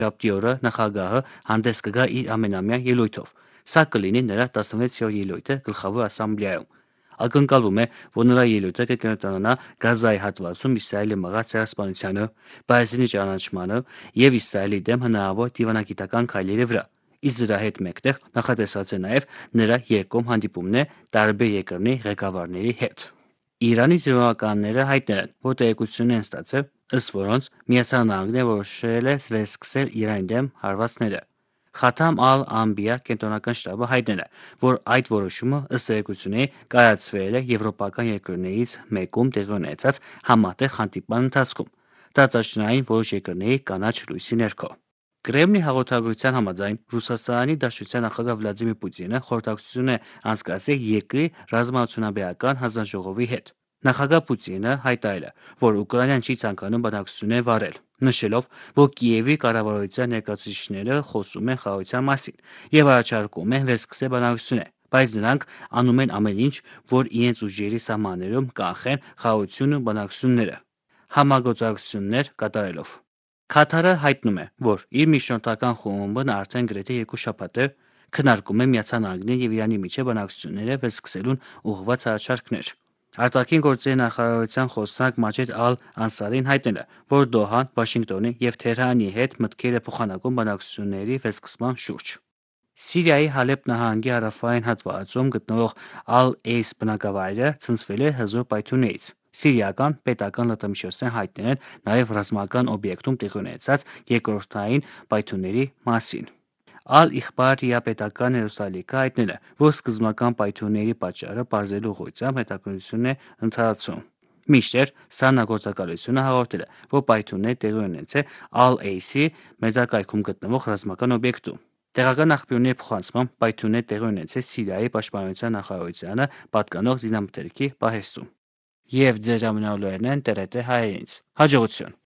Շաբթի օրը նախագահը հանդես կգա իր ամենամյա ելույթով։ Սա կլինի նրա 16-րդ ելույթը գլխավոր ասամբլեայում։ Ակնկալվում է, որ նրա ելույթը կկենտրոնանա Գազայի հատվածում Իսրայելի մղած ցեղասպանությանը, Պալեստինի ճանաչմանը եւ Իսրայելի դեմ հնարավոր դիվանագիտական քայլերի վրա։ Իսկ դրա հետ մեկտեղ նախատեսված է նաև նրա երկկողմ հանդիպումներ տարբեր երկրների ղեկավարների հետ։ Իրանի զինվորականները հայտնել են, որ տեղեկություններ են ստացել, ըստ որոնց Միացյալ Նահանգները որոշել է վերսկսել Իրանի դեմ հարվածները։ Խաթամ ալ-Անբիա կենտրոնական շտաբը հայտնել է, որ այդ որոշումը ըստ տեղեկությունների կայացվել է եվրոպական երկրներից մեկում տեղի ունեցած համատեղ հանդիպման ընթացքում, տարածաշրջանային որոշ երկրների կանաչ լույսի ներքո։ Կրեմլի հաղորդագրության համաձայն Ռուսաստանի Դաշնության նախագահ Վլադիմիր Պուտինը խորհրդակցություն է անցկացրել երկրի ռազմաարդյունաբերական հանձնաժողովի հետ։ Նախագահ Պուտինը հայտարարել է, որ Ուկրաինան չի ցանկանում բանակցություններ վարել, նշելով, որ Կիևի կառավարության ներկայացուցիչները խոսում են խաղաղության մասին եւ առաջարկում են վերսկսել բանակցություններ, բայց նրանք անում են ամեն ինչ, որ իրենց ուժերի սահմաններում կանխեն խաղաղությունն ու բանակցությունները, համագործակցություններ կատարելով։ Քաթարը հայտնում է, որ իր միջնորդական խումբն արդեն գրեթե 2 շաբաթ է քննարկում է Միացյալ Նահանգների եւ Իրանի միջև բանակցությունները վերսկսելուն ուղղված առաջարկներ։ Արտաքին գործերի նախարարության խոսնակ Մաջեդ ալ-Անսարին հայտնել է, որ Դոհան, Վաշինգտոնի եւ Թեհրանի հետ մտքեր է փոխանակում բանակցությունների վերսկսման շուրջ։ Սիրիայի Հալեբ նահանգի հարավային հատվածում գտնվող Ալ-Էյս բնակավայրը ցնցվել է հզոր պայթյուններից։ Սիրիական պետական լրատվամիջոցներն հայտնել են նաև ռազմական օբյեկտում տեղի ունեցած երկրորդային պայթյունների մասին։ Ալ-Իխբարիա պետական հեռուստաալիքը հայտնել է, որ սկզբնական պայթյունների պատճառը պարզելու ուղղությամբ հետաքննություն է ընթացում։ Մինչդեռ ՍԱՆԱ գործակալությունը հաղորդել է, որ պայթյուններ տեղի ունեցել Ալ-Էյսի մեծակայքում գտնվող ռազմական օբյեկտում։ Տեղական աղբյուրների փոխանցմամբ պայթյուններ տեղի ունեցել Սիրիայի պաշտպանության նախարարությանը պատկանող զինամթերքի պահեստում։ Եվ ձեր ժամանակներն են ՏՐՏ հայերից։ Հաջողություն։